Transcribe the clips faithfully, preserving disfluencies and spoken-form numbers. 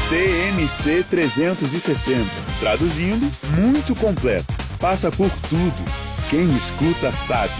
T M C trezentos e sessenta. Traduzindo, muito completo. Passa por tudo. Quem escuta sabe.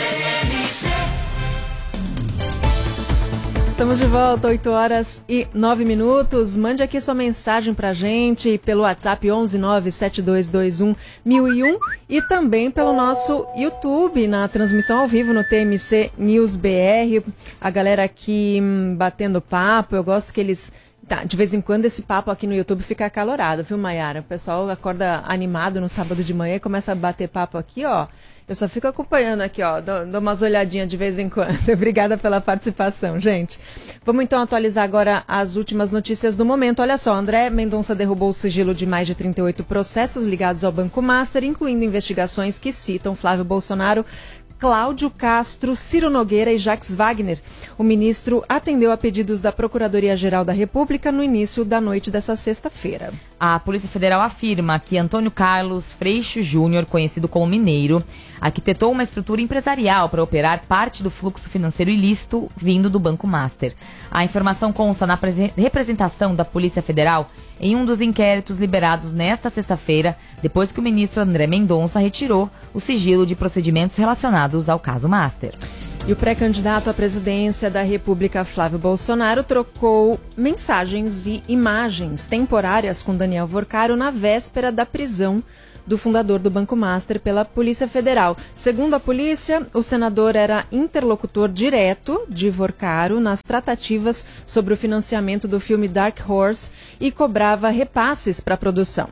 Estamos de volta, oito horas e nove minutos. Mande aqui sua mensagem pra gente pelo WhatsApp onze nove sete dois dois um mil e um e também pelo nosso YouTube, na transmissão ao vivo no T M C News B R. A galera aqui hum, batendo papo, eu gosto que eles... Tá, de vez em quando esse papo aqui no YouTube fica acalorado, viu, Mayara? O pessoal acorda animado no sábado de manhã e começa a bater papo aqui, ó. Eu só fico acompanhando aqui, ó, dou, dou umas olhadinhas de vez em quando. Obrigada pela participação, gente. Vamos então atualizar agora as últimas notícias do momento. Olha só, André Mendonça derrubou o sigilo de mais de trinta e oito processos ligados ao Banco Master, incluindo investigações que citam Flávio Bolsonaro, Cláudio Castro, Ciro Nogueira e Jacques Wagner. O ministro atendeu a pedidos da Procuradoria-Geral da República no início da noite dessa sexta-feira. A Polícia Federal afirma que Antônio Carlos Freixo Júnior, conhecido como Mineiro, arquitetou uma estrutura empresarial para operar parte do fluxo financeiro ilícito vindo do Banco Master. A informação consta na representação da Polícia Federal em um dos inquéritos liberados nesta sexta-feira, depois que o ministro André Mendonça retirou o sigilo de procedimentos relacionados ao caso Master. E o pré-candidato à presidência da República, Flávio Bolsonaro, trocou mensagens e imagens temporárias com Daniel Vorcaro na véspera da prisão do fundador do Banco Master pela Polícia Federal. Segundo a polícia, o senador era interlocutor direto de Vorcaro nas tratativas sobre o financiamento do filme Dark Horse e cobrava repasses para a produção.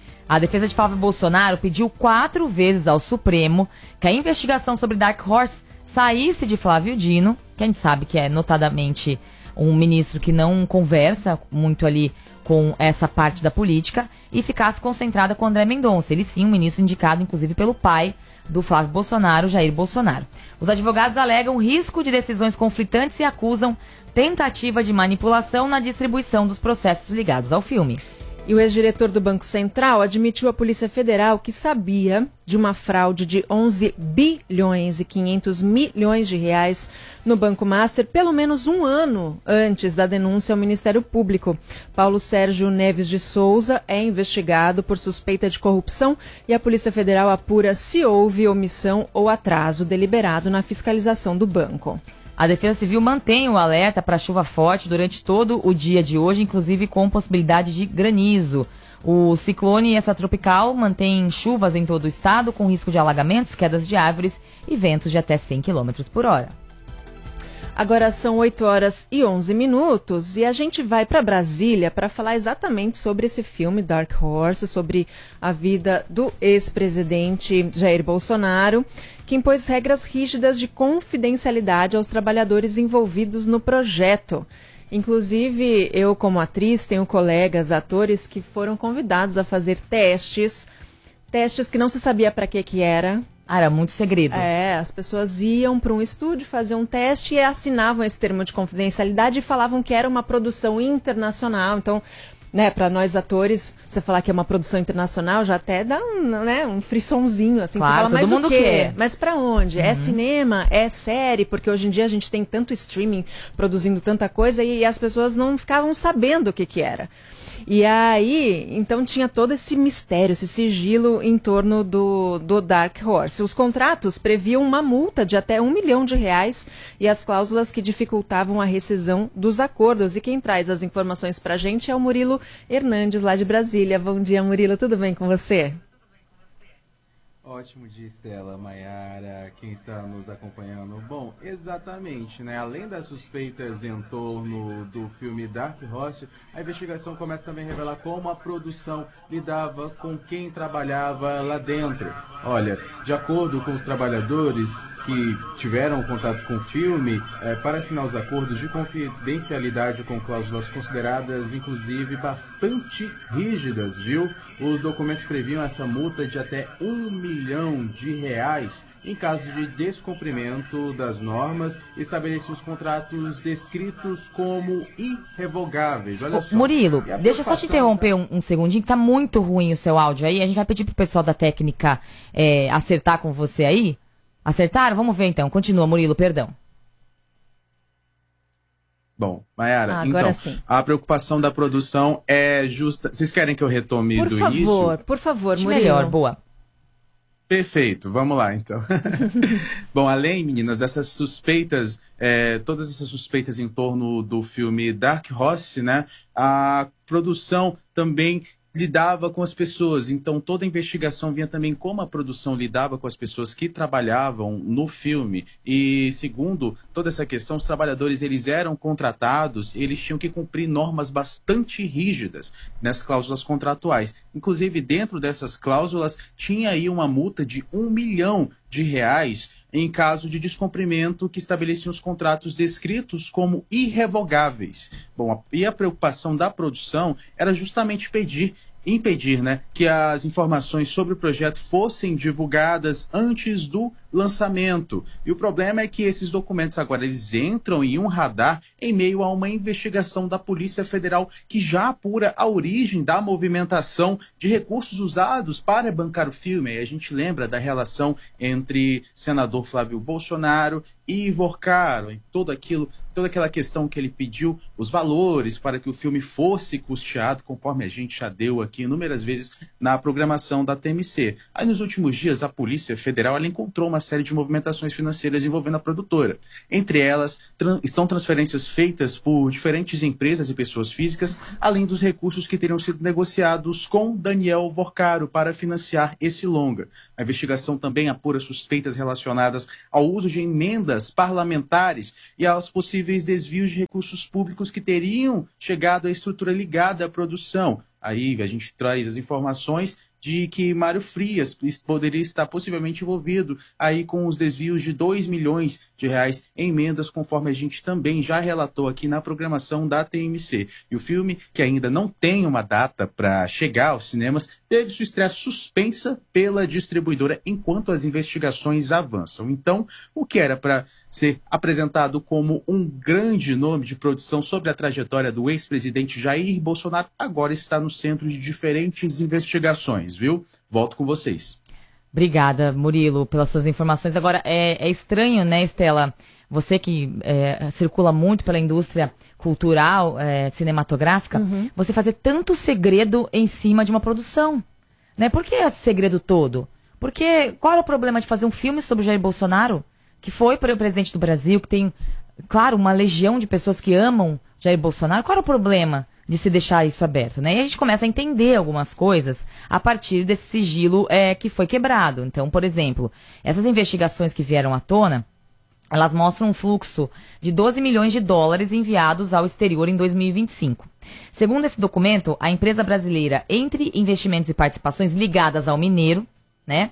A defesa de Flávio Bolsonaro pediu quatro vezes ao Supremo que a investigação sobre Dark Horse saísse de Flávio Dino, que a gente sabe que é notadamente um ministro que não conversa muito ali com essa parte da política, e ficasse concentrada com André Mendonça. Ele sim, um ministro indicado inclusive pelo pai do Flávio Bolsonaro, Jair Bolsonaro. Os advogados alegam risco de decisões conflitantes e acusam tentativa de manipulação na distribuição dos processos ligados ao filme. E o ex-diretor do Banco Central admitiu à Polícia Federal que sabia de uma fraude de onze bilhões e quinhentos milhões de reais no Banco Master pelo menos um ano antes da denúncia ao Ministério Público. Paulo Sérgio Neves de Souza é investigado por suspeita de corrupção e a Polícia Federal apura se houve omissão ou atraso deliberado na fiscalização do banco. A Defesa Civil mantém o alerta para chuva forte durante todo o dia de hoje, inclusive com possibilidade de granizo. O ciclone extratropical mantém chuvas em todo o estado, com risco de alagamentos, quedas de árvores e ventos de até cem quilômetros por hora. Agora são oito horas e onze minutos e a gente vai para Brasília para falar exatamente sobre esse filme Dark Horse, sobre a vida do ex-presidente Jair Bolsonaro, que impôs regras rígidas de confidencialidade aos trabalhadores envolvidos no projeto. Inclusive, eu como atriz tenho colegas, atores que foram convidados a fazer testes, testes que não se sabia para que que era. Ah, era muito segredo. É, as pessoas iam para um estúdio fazer um teste e assinavam esse termo de confidencialidade e falavam que era uma produção internacional. Então, né, para nós atores, você falar que é uma produção internacional já até dá um, né, um frissonzinho, assim. Claro, você fala, todo mas mundo o quê? quer. Mas para onde? Uhum. É cinema? É série? Porque hoje em dia a gente tem tanto streaming produzindo tanta coisa e, e as pessoas não ficavam sabendo o que que era. E aí, então tinha todo esse mistério, esse sigilo em torno do, do Dark Horse. Os contratos previam uma multa de até um milhão de reais e as cláusulas que dificultavam a rescisão dos acordos. E quem traz as informações pra gente é o Murilo Hernandes, lá de Brasília. Bom dia, Murilo, tudo bem com você? Ótimo dia, Estela, Mayara, quem está nos acompanhando. Bom, exatamente, né? Além das suspeitas em torno do filme Dark Horse, a investigação começa também a revelar como a produção lidava com quem trabalhava lá dentro. Olha, de acordo com os trabalhadores que tiveram contato com o filme, é, para assinar os acordos de confidencialidade com cláusulas consideradas, inclusive, bastante rígidas, viu? Os documentos previam essa multa de até um milhão de reais em caso de descumprimento das normas, estabeleciam os contratos descritos como irrevogáveis. Olha Ô, só. Murilo, deixa eu só te interromper um, um segundinho, que tá muito ruim o seu áudio aí. A gente vai pedir pro pessoal da técnica é, acertar com você aí. Acertaram? Vamos ver então. Continua, Murilo, perdão. Bom, Mayara, ah, agora então, sim. A preocupação da produção é justa... Vocês querem que eu retome por do favor, início? Por favor, por favor, Murilo. Melhor, boa. Perfeito, vamos lá então. Bom, além, meninas, dessas suspeitas, é, todas essas suspeitas em torno do filme Dark Horse, né? A produção também lidava com as pessoas, então toda a investigação vinha também como a produção lidava com as pessoas que trabalhavam no filme. E segundo toda essa questão, os trabalhadores eles eram contratados, eles tinham que cumprir normas bastante rígidas nas cláusulas contratuais. Inclusive dentro dessas cláusulas tinha aí uma multa de um milhão de reais em caso de descumprimento que estabeleciam os contratos descritos como irrevogáveis. Bom, a, e a preocupação da produção era justamente pedir impedir, né, que as informações sobre o projeto fossem divulgadas antes do lançamento. E o problema é que esses documentos agora eles entram em um radar em meio a uma investigação da Polícia Federal que já apura a origem da movimentação de recursos usados para bancar o filme. E a gente lembra da relação entre senador Flávio Bolsonaro e Vorcaro, em todo aquilo, toda aquela questão que ele pediu, os valores para que o filme fosse custeado, conforme a gente já deu aqui inúmeras vezes na programação da T M C. Aí nos últimos dias a Polícia Federal ela encontrou uma série de movimentações financeiras envolvendo a produtora. Entre elas tran- estão transferências feitas por diferentes empresas e pessoas físicas, além dos recursos que teriam sido negociados com Daniel Vorcaro para financiar esse longa. A investigação também apura suspeitas relacionadas ao uso de emendas parlamentares e aos possíveis desvios de recursos públicos que teriam chegado à estrutura ligada à produção. Aí a gente traz as informações de que Mário Frias poderia estar possivelmente envolvido aí com os desvios de dois milhões de reais em emendas, conforme a gente também já relatou aqui na programação da T M C. E o filme, que ainda não tem uma data para chegar aos cinemas, teve sua estreia suspensa pela distribuidora enquanto as investigações avançam. Então, o que era para ser apresentado como um grande nome de produção sobre a trajetória do ex-presidente Jair Bolsonaro, agora está no centro de diferentes investigações, viu? Volto com vocês. Obrigada, Murilo, pelas suas informações. Agora, é, é estranho, né, Estela? Você que é, circula muito pela indústria cultural, é, cinematográfica, uhum. você fazer tanto segredo em cima de uma produção, né? Por que esse segredo todo? Porque qual é o problema de fazer um filme sobre o Jair Bolsonaro? Que foi para o presidente do Brasil, que tem, claro, uma legião de pessoas que amam Jair Bolsonaro. Qual é o problema de se deixar isso aberto, né? E a gente começa a entender algumas coisas a partir desse sigilo é, que foi quebrado. Então, por exemplo, essas investigações que vieram à tona, elas mostram um fluxo de doze milhões de dólares enviados ao exterior em dois mil e vinte e cinco. Segundo esse documento, a empresa brasileira, entre investimentos e participações ligadas ao mineiro, né,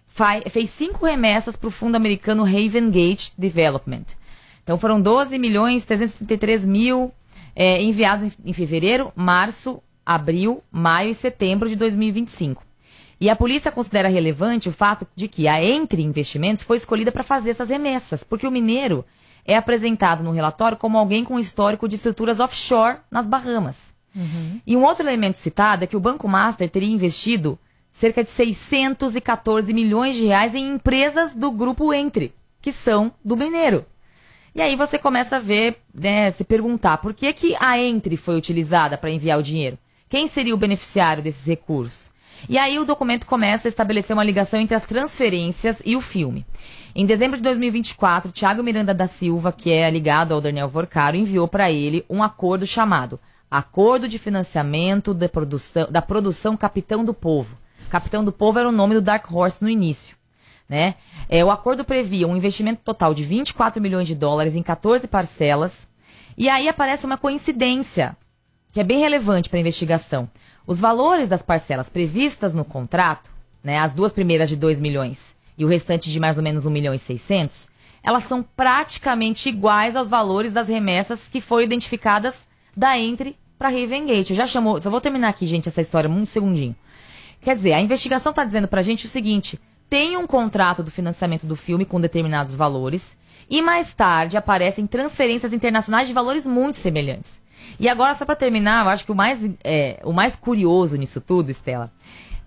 fez cinco remessas para o fundo americano Haven Gate Development. Então foram doze milhões trezentos e trinta e três mil é, enviados em, em fevereiro, março, abril, maio e setembro de dois mil e vinte e cinco. E a polícia considera relevante o fato de que a Entre Investimentos foi escolhida para fazer essas remessas, porque o mineiro é apresentado no relatório como alguém com histórico de estruturas offshore nas Bahamas. Uhum. E um outro elemento citado é que o Banco Master teria investido cerca de seiscentos e quatorze milhões de reais em empresas do grupo Entre, que são do mineiro. E aí você começa a ver, né, se perguntar por que, que a Entre foi utilizada para enviar o dinheiro? Quem seria o beneficiário desses recursos? E aí o documento começa a estabelecer uma ligação entre as transferências e o filme. Em dezembro de dois mil e vinte e quatro, Thiago Miranda da Silva, que é ligado ao Daniel Vorcaro, enviou para ele um acordo chamado Acordo de Financiamento da Produção, da Produção Capitão do Povo. Capitão do Povo era o nome do Dark Horse no início, né? É, o acordo previa um investimento total de vinte e quatro milhões de dólares em quatorze parcelas. E aí aparece uma coincidência, que é bem relevante para a investigação. Os valores das parcelas previstas no contrato, né, as duas primeiras de dois milhões e o restante de mais ou menos um milhão e seiscentos, elas são praticamente iguais aos valores das remessas que foram identificadas da Entre para Haven Gate. Já chamou, só vou terminar aqui, gente, essa história, um segundinho. Quer dizer, a investigação está dizendo pra gente o seguinte: tem um contrato do financiamento do filme com determinados valores e mais tarde aparecem transferências internacionais de valores muito semelhantes. E agora, só para terminar, eu acho que o mais, é, o mais curioso nisso tudo, Estela,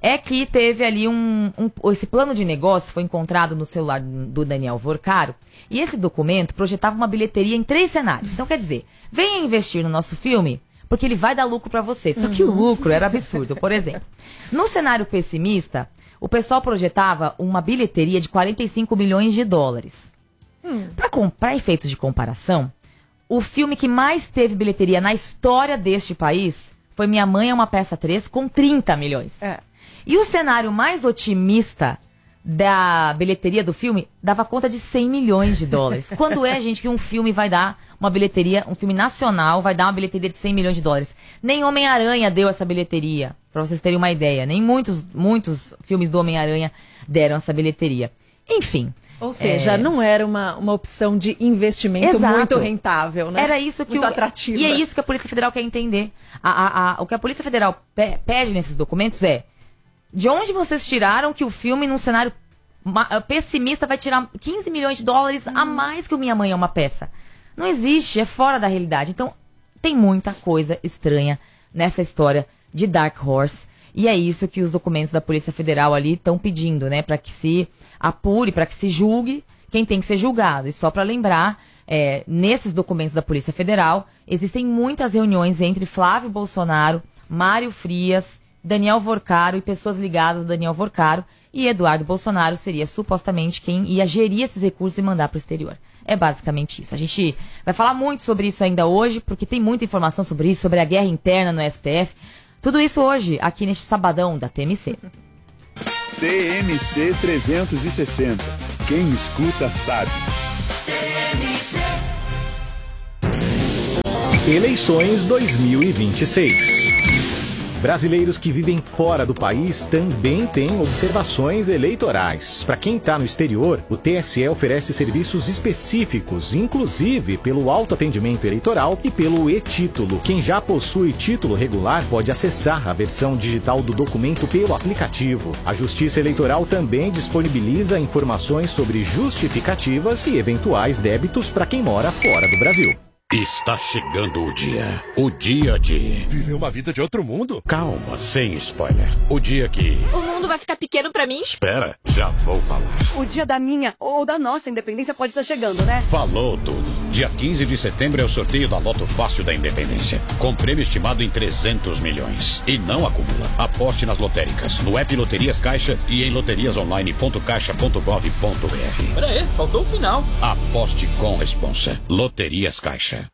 é que teve ali um, um... Esse plano de negócio foi encontrado no celular do Daniel Vorcaro. E esse documento projetava uma bilheteria em três cenários. Então, quer dizer, venha investir no nosso filme, porque ele vai dar lucro pra você. Só que o lucro era absurdo. Por exemplo, no cenário pessimista, o pessoal projetava uma bilheteria de quarenta e cinco milhões de dólares. Hum. Para comprar efeitos de comparação, o filme que mais teve bilheteria na história deste país foi Minha Mãe é uma Peça três, com trinta milhões. É. E o cenário mais otimista da bilheteria do filme dava conta de cem milhões de dólares. Quando é, gente, que um filme vai dar uma bilheteria, um filme nacional vai dar uma bilheteria de cem milhões de dólares? Nem Homem-Aranha deu essa bilheteria, pra vocês terem uma ideia. Nem muitos, muitos filmes do Homem-Aranha deram essa bilheteria. Enfim. Ou seja, é... não era uma, uma opção de investimento Exato. muito rentável, né? Era isso que muito o... atrativa. E é isso que a Polícia Federal quer entender. A, a, a, o que a Polícia Federal pe- pede nesses documentos é: de onde vocês tiraram que o filme, num cenário ma- pessimista, vai tirar quinze milhões de dólares hum. a mais que o Minha Mãe é uma Peça? Não existe, é fora da realidade. Então, tem muita coisa estranha nessa história de Dark Horse. E é isso que os documentos da Polícia Federal ali estão pedindo, né? Para que se apure, para que se julgue quem tem que ser julgado. E só para lembrar, é, nesses documentos da Polícia Federal, existem muitas reuniões entre Flávio Bolsonaro, Mário Frias, Daniel Vorcaro e pessoas ligadas a Daniel Vorcaro. E Eduardo Bolsonaro seria supostamente quem ia gerir esses recursos e mandar para o exterior. É basicamente isso. A gente vai falar muito sobre isso ainda hoje, porque tem muita informação sobre isso, sobre a guerra interna no S T F. Tudo isso hoje, aqui neste sabadão da T M C. T M C trezentos e sessenta. Quem escuta sabe. Eleições dois mil e vinte e seis. Brasileiros que vivem fora do país também têm observações eleitorais. Para quem está no exterior, o T S E oferece serviços específicos, inclusive pelo autoatendimento eleitoral e pelo e-título. Quem já possui título regular pode acessar a versão digital do documento pelo aplicativo. A Justiça Eleitoral também disponibiliza informações sobre justificativas e eventuais débitos para quem mora fora do Brasil. Está chegando o dia. O dia de... viver uma vida de outro mundo? Calma, sem spoiler. O dia que... o mundo vai ficar pequeno pra mim? Espera, já vou falar. O dia da minha ou da nossa independência pode estar chegando, né? Falou tudo. Dia quinze de setembro é o sorteio da Loto Fácil da Independência. Com prêmio estimado em trezentos milhões. E não acumula. Aposte nas lotéricas, no app Loterias Caixa e em loterias online ponto caixa ponto gov ponto br. Pera aí, faltou o final. Aposte com responsa. Loterias Caixa.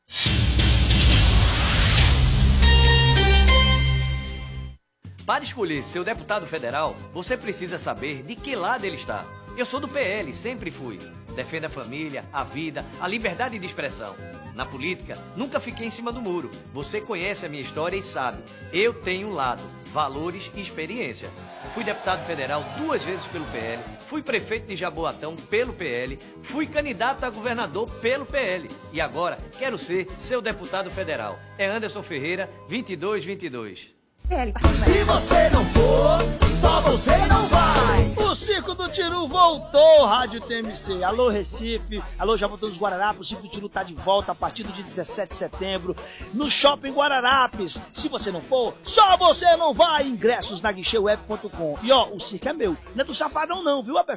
Para escolher seu deputado federal, você precisa saber de que lado ele está. Eu sou do P L, sempre fui. Defendo a família, a vida, a liberdade de expressão. Na política, nunca fiquei em cima do muro. Você conhece a minha história e sabe. Eu tenho um lado, valores e experiência. Fui deputado federal duas vezes pelo P L, fui prefeito de Jaboatão pelo P L, fui candidato a governador pelo P L. E agora quero ser seu deputado federal. É Anderson Ferreira, vinte e dois vinte e dois. Se você não for, só você não vai. O Circo do Tiru voltou, Rádio T M C. Alô, Recife. Alô, Jaboatão dos Guararapes. O Circo do Tiru tá de volta a partir do dia dezessete de setembro no Shopping Guararapes. Se você não for, só você não vai. Ingressos na guichê web ponto com. E ó, o circo é meu. Não é do Safadão não, viu, pessoal?